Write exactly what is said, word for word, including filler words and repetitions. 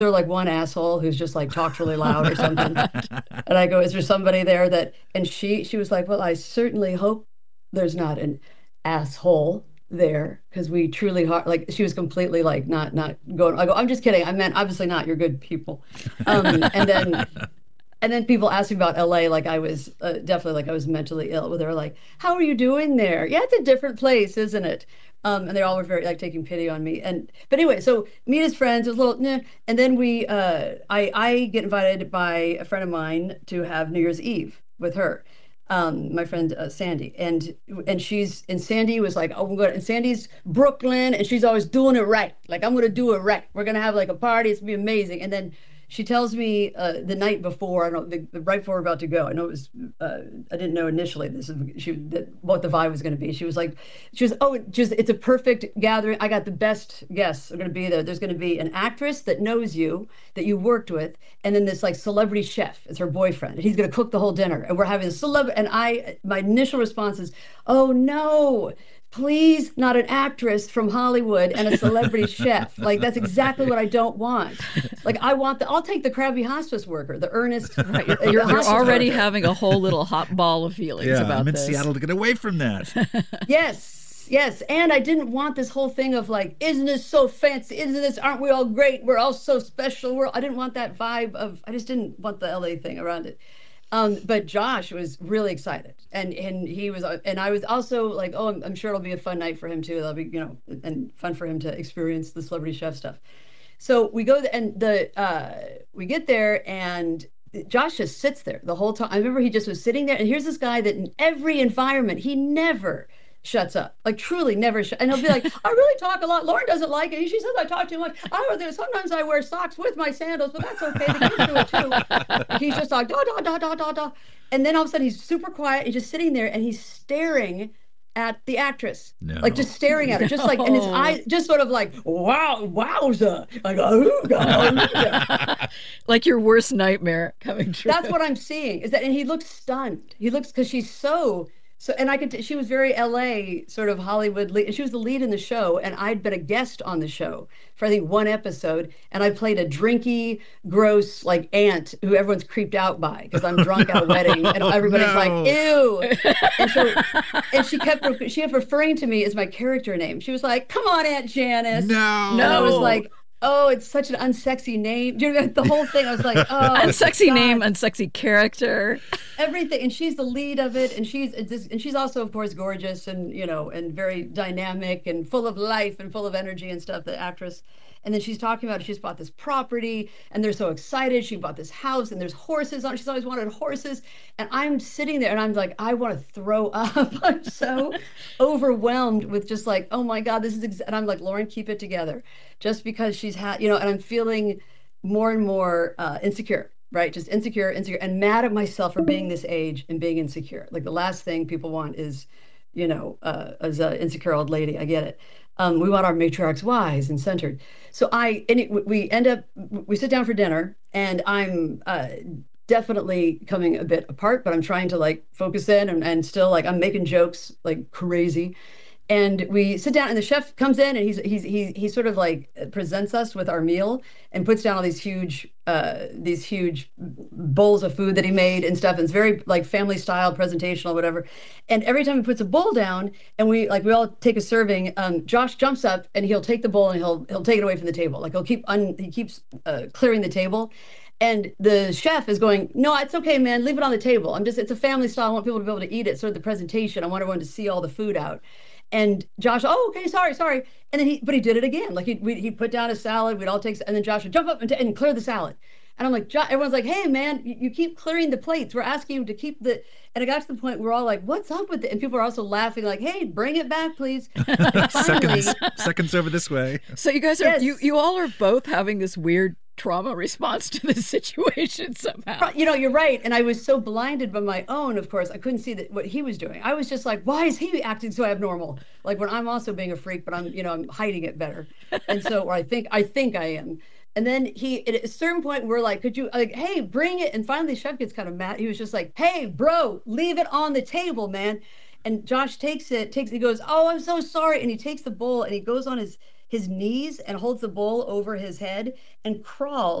there like one asshole who's just like talks really loud or something? And I go, is there somebody there that, and she, she was like, well, I certainly hope there's not an asshole there because we truly hard, like she was completely like not, not going, I go, I'm just kidding. I meant obviously not. You're good people. Um, and then, and then people asked me about L A, like I was uh, definitely like I was mentally ill. Where they were like, "How are you doing there?" Yeah, it's a different place, isn't it? Um, and they all were very like taking pity on me. And but anyway, so meet as friends. It was a little, nah. And then we, uh, I, I get invited by a friend of mine to have New Year's Eve with her. Um, my friend uh, Sandy, and and she's and Sandy was like, oh, we're going. And Sandy's Brooklyn, and she's always doing it right. Like I'm gonna do it right. We're gonna have like a party. It's gonna be amazing. And then she tells me uh, the night before, I don't the, the right before we're about to go. I know it was, uh, I didn't know initially this is she that what the vibe was going to be. She was like, she was, oh, it just it's a perfect gathering. I got the best guests are going to be there. There's going to be an actress that knows you, that you worked with, and then this like celebrity chef is her boyfriend, and he's going to cook the whole dinner, and we're having a celeb. And I, my initial response is, oh no. Please, not an actress from Hollywood and a celebrity chef. Like that's exactly what I don't want. Like I want the, I'll take the crabby hospice worker, the earnest. Right, you're, you're, you're already worker. Having a whole little hot ball of feelings yeah, about I'm in this. Seattle to get away from that. Yes, yes, and I didn't want this whole thing of like, isn't this so fancy? Isn't this? Aren't we all great? We're all so special. We're. I didn't want that vibe of. I just didn't want the L A thing around it. Um, but Josh was really excited, and and he was, and I was also like, oh, I'm, I'm sure it'll be a fun night for him too. That'll be, you know, and fun for him to experience the celebrity chef stuff. So we go and the uh, we get there, and Josh just sits there the whole time. I remember he just was sitting there, and here's this guy that in every environment he never shuts up, like truly never shut. And he'll be like, I really talk a lot. Lauren doesn't like it. She says I talk too much. I don't know. Sometimes I wear socks with my sandals, but that's okay. The kids do it too. He's just like da da da da da da. And then all of a sudden he's super quiet. He's just sitting there and he's staring at the actress, no. like just staring at her, just like, and his eyes just sort of like, wow, wowza, like, ooga, ooga. Like your worst nightmare coming true. That's what I'm seeing is that, and he looks stunned. He looks, because she's so. So, and I could, t- she was very L A sort of Hollywood lead. She was the lead in the show, and I'd been a guest on the show for I think one episode, and I played a drinky, gross like aunt who everyone's creeped out by because I'm drunk at a wedding, and everybody's no. like, ew. And so, and she kept she kept referring to me as my character name. She was like, "Come on, Aunt Janice." No, no. And I was like, oh, it's such an unsexy name. Do you know the whole thing? I was like, oh, unsexy God. name, unsexy character, everything. And she's the lead of it, and she's and she's also, of course, gorgeous and you know, and very dynamic and full of life and full of energy and stuff. The actress. And then she's talking about she's bought this property and they're so excited. She bought this house and there's horses on it. She's always wanted horses. And I'm sitting there and I'm like, I want to throw up. I'm so overwhelmed with just like, oh my God, this is, ex-. And I'm like, Lauren, keep it together. Just because she's had, you know, and I'm feeling more and more uh, insecure, right? Just insecure, insecure, and mad at myself for being this age and being insecure. Like the last thing people want is, you know, uh, as an insecure old lady, I get it. Um, we want our matriarchs wise and centered. So I, and it, we end up, we sit down for dinner and I'm uh, definitely coming a bit apart, but I'm trying to like focus in and, and still like, I'm making jokes like crazy. And we sit down and the chef comes in and he's, he's, he, he sort of like presents us with our meal and puts down all these huge, uh, these huge bowls of food that he made and stuff. And it's very like family style presentation or whatever. And every time he puts a bowl down and we like, we all take a serving, um, Josh jumps up and he'll take the bowl and he'll, he'll take it away from the table. Like he'll keep, un, he keeps uh, clearing the table. And the chef is going, no, it's okay, man. Leave it on the table. I'm just, it's a family style. I want people to be able to eat it. Sort of the presentation. I want everyone to see all the food out. And Josh, oh, okay, sorry, sorry. And then he, but he did it again. Like he we, he put down a salad, we'd all take, and then Josh would jump up and, t- and clear the salad. And I'm like, Jo-, everyone's like, hey man, you, you keep clearing the plates. We're asking you to keep the, and it got to the point where we're all like, what's up with it? And people are also laughing like, hey, bring it back, please. Finally, seconds, seconds over this way. So you guys are, yes. you, you all are both having this weird trauma response to this situation somehow. You know, you're right. And I was so blinded by my own, of course, I couldn't see that what he was doing. I was just like, why is he acting so abnormal? Like when I'm also being a freak, but I'm, you know, I'm hiding it better. And so, or I think, I think I am. And then he, at a certain point, we're like, could you, like, hey, bring it. And finally, the chef gets kind of mad. He was just like, hey, bro, leave it on the table, man. And Josh takes it, takes, he goes, oh, I'm so sorry. And he takes the bowl and he goes on his, his knees and holds the bowl over his head and crawls